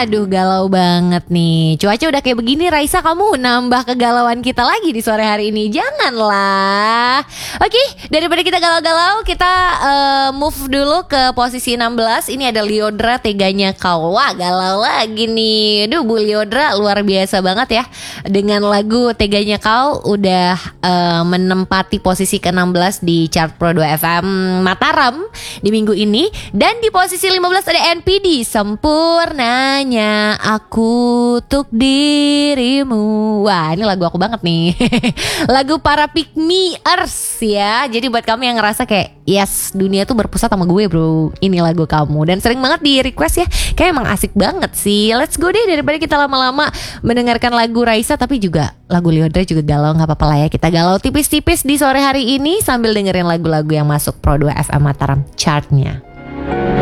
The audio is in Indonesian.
Aduh galau banget nih. Cuaca udah kayak begini, Raisa, kamu nambah kegalauan kita lagi di sore hari ini. Janganlah. Oke, daripada kita galau-galau, kita move dulu ke posisi 16. Ini ada Lyodra, Teganya Kau. Wah, galau lagi nih. Aduh, Bu Lyodra luar biasa banget ya. Dengan lagu Teganya Kau udah menempati posisi ke-16 di chart Pro 2 FM Mataram di minggu ini. Dan di posisi 15 ada NPD, Sempurnanya Aku Untuk Dirimu. Wah, ini lagu aku banget nih. Lagu para pick me-ers ya. Jadi buat kamu yang ngerasa kayak yes, dunia tuh berpusat sama gue bro, ini lagu kamu. Dan sering banget di request ya. Kayak emang asik banget sih. Let's go deh, daripada kita lama-lama mendengarkan lagu Raisa tapi juga lagu Lyodra juga galau. Gak apa-apa lah ya, kita galau tipis-tipis di sore hari ini sambil dengerin lagu-lagu yang masuk Pro 2 FM Mataram chartnya.